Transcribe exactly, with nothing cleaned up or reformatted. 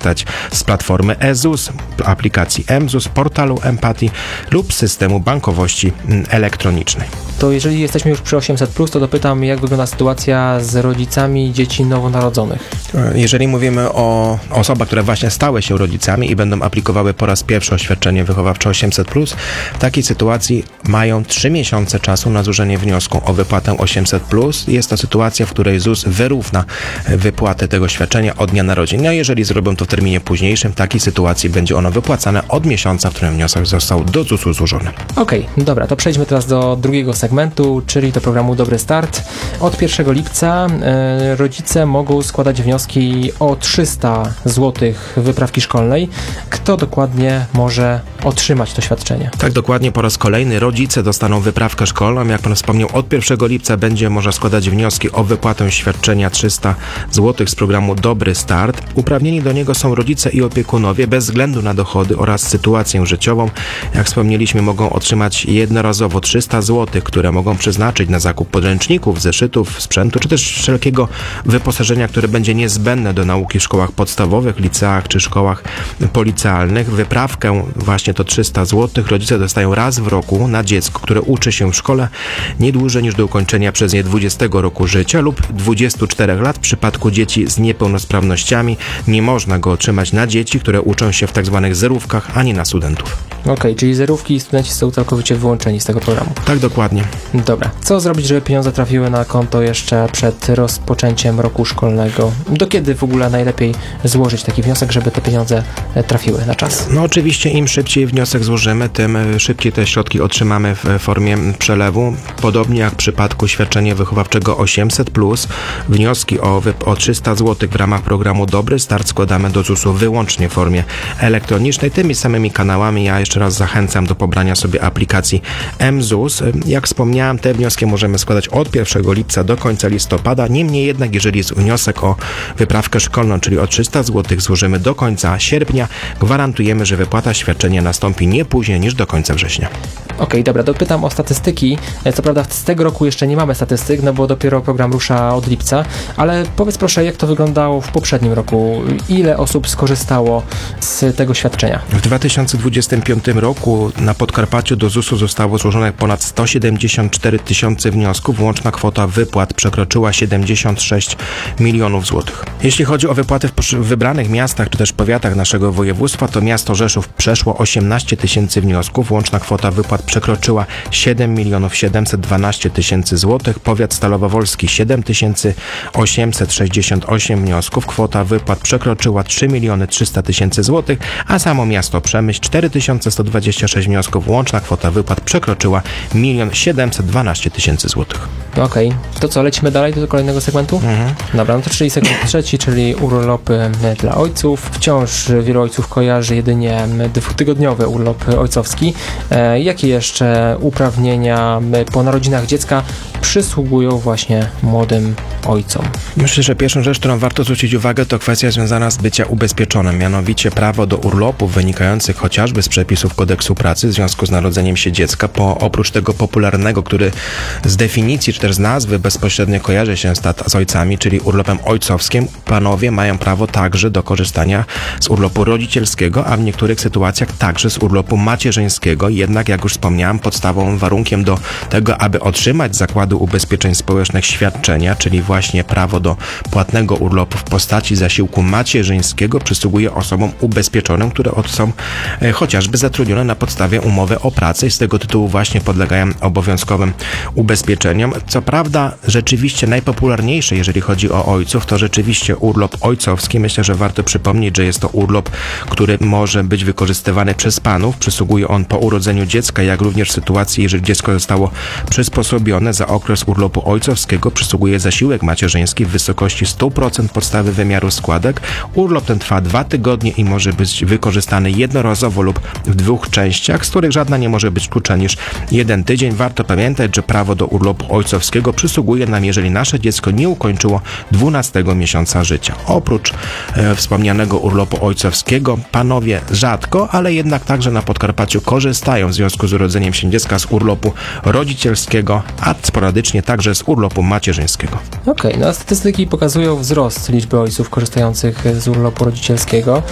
skorzystać z platformy eZUS, aplikacji mZUS, portalu Empatii lub systemu bankowości elektronicznej. To jeżeli jesteśmy już przy osiemset plus, to dopytam, jak wygląda sytuacja z rodzicami dzieci nowonarodzonych? Jeżeli mówimy o osobach, które właśnie stały się rodzicami i będą aplikowały po raz pierwszy oświadczenie wychowawcze osiemset plus, w takiej sytuacji mają trzy miesiące czasu na złożenie wniosku o wypłatę osiemset plus. Jest to sytuacja, w której ZUS wyrówna wypłatę tego świadczenia od dnia narodzin. A jeżeli zrobią to w terminie późniejszym, w takiej sytuacji będzie ono wypłacane od miesiąca, w którym wniosek został do zusu złożony. Okej, okay, dobra, to przejdźmy teraz do drugiego segmentu, czyli do programu Dobry Start. Od pierwszego lipca e, rodzice mogą składać wnioski o trzysta złotych wyprawki szkolnej. Kto dokładnie może otrzymać to świadczenie? Tak, dokładnie, po raz kolejny rodzice dostaną wyprawkę szkolną. Jak pan wspomniał, od pierwszego lipca będzie można składać wnioski o wypłatę świadczenia trzysta złotych z programu Dobry Start. Uprawnieni do niego są rodzice i opiekunowie bez względu na dochody oraz sytuację życiową. Jak wspomnieliśmy, mogą otrzymać jednorazowo trzysta złotych, które mogą przeznaczyć na zakup podręczników, zeszytów, sprzętu, czy też wszelkiego wyposażenia, które będzie niezbędne do nauki w szkołach podstawowych, liceach czy szkołach policealnych. Wyprawkę, właśnie to trzysta złotych, rodzice dostają raz w roku na dziecko, które uczy się w szkole nie dłużej niż do ukończenia przez nie dwudziestego roku życia lub dwudziestu czterech lat. W przypadku dzieci z niepełnosprawnościami nie można go otrzymać na dzieci, które uczą się w tak zwanych zerówkach, ani na studentów. Okej, okay, czyli zerówki i studenci są całkowicie wyłączeni z tego programu. Tak, dokładnie. Dobra. Co zrobić, żeby pieniądze trafiły na konto jeszcze przed rozpoczęciem roku szkolnego? Do kiedy w ogóle najlepiej złożyć taki wniosek, żeby te pieniądze trafiły na czas? No oczywiście im szybciej wniosek złożymy, tym szybciej te środki otrzymamy w formie przelewu. Podobnie jak w przypadku świadczenia wychowawczego osiemset plus, wnioski o, o trzysta złotych w ramach programu Dobry Start składamy do zusu wyłącznie w formie elektronicznej. Tymi samymi kanałami ja jeszcze raz zachęcam do pobrania sobie aplikacji mZUS. Jak wspomniałem, te wnioski możemy składać od pierwszego lipca do końca listopada. Niemniej jednak, jeżeli jest wniosek o wyprawkę szkolną, czyli o trzysta złotych, złożymy do końca sierpnia, gwarantujemy, że wypłata świadczenia nastąpi nie później niż do końca września. Okej, okay, dobra, dopytam o statystyki. Co prawda z tego roku jeszcze nie mamy statystyk, no bo dopiero program rusza od lipca, ale powiedz proszę, jak to wyglądało w poprzednim roku? Ile osób skorzystało z tego świadczenia? W dwa tysiące dwudziestym piątym roku na Podkarpaciu do zusu zostało złożonych ponad sto siedemdziesiąt cztery tysiące wniosków. Łączna kwota wypłat przekroczyła siedemdziesiąt sześć milionów złotych. Jeśli chodzi o wypłaty w wybranych miastach czy też powiatach naszego województwa, to miasto Rzeszów przeszło osiemnaście tysięcy wniosków. Łączna kwota wypłat przekroczyła siedem milionów siedemset dwanaście tysięcy złotych. Powiat Stalowo-Wolski siedem tysięcy osiemset sześćdziesiąt osiem wniosków. Kwota wypłat przekroczyła trzy miliony trzysta tysięcy złotych, a samo miasto Przemyśl cztery tysiące sto dwadzieścia sześć wniosków. Łączna kwota wypłat przekroczyła milion siedemset dwanaście tysięcy złotych. Okej, okay. To co, lecimy dalej do kolejnego segmentu? Mhm. Dobra, no to czyli segment trzeci, czyli urlopy dla ojców. Wciąż wielu ojców kojarzy jedynie dwutygodniowy urlop ojcowski. E, jakie jeszcze uprawnienia po narodzinach dziecka przysługują właśnie młodym ojcom? Myślę, że pierwszą rzecz, którą warto zwrócić uwagę, to kwestia związana z bycia ubezpieczonym, mianowicie prawo do urlopów wynikających chociażby z przepisów kodeksu pracy w związku z narodzeniem się dziecka, po, oprócz tego popularnego, który z definicji czy też z nazwy bezpośrednio kojarzy się z, tat, z ojcami, czyli urlopem ojcowskim, panowie mają prawo także do korzystania z urlopu rodzicielskiego, a w niektórych sytuacjach także z urlopu macierzyńskiego. Jednak, jak już wspomniałem, podstawą, warunkiem do tego, aby otrzymać z Zakładu Ubezpieczeń Społecznych świadczenia, czyli właśnie prawo do płatnego urlopu w postaci zasiłku macierzyńskiego, przysługuje osobom ubezpieczonym, które są e, chociażby zatrudnione na podstawie umowy o pracę i z tego tytułu właśnie podlegają obowiązkowym ubezpieczeniom. Co prawda, rzeczywiście najpopularniejsze, jeżeli chodzi o ojców, to rzeczywiście urlop ojcowski. Myślę, że warto przypomnieć, że jest to urlop, który może być wykorzystywany przez panów. Przysługuje on po urodzeniu dziecka, jak również w sytuacji, jeżeli dziecko zostało przysposobione. Za okres urlopu ojcowskiego przysługuje zasiłek macierzyński w wysokości sto procent podstawy wymiaru składek. Urlop ten trwa dwa tygodnie i może być wykorzystany jednorazowo lub w dwóch częściach, z których żadna nie może być krótsza niż jeden tydzień. Warto pamiętać, że prawo do urlopu ojcowskiego przysługuje nam, jeżeli nasze dziecko nie ukończyło dwunastego miesiąca życia. Oprócz e, wspomnianego urlopu ojcowskiego panowie rzadko, ale jednak także na Podkarpaciu korzystają w związku z urodzeniem się dziecka z urlopu rodzicielskiego, a sporadycznie także z urlopu macierzyńskiego. Okej, okay, no a statystyki pokazują wzrost liczby ojców korzystających z urlopu rodzicielskiego.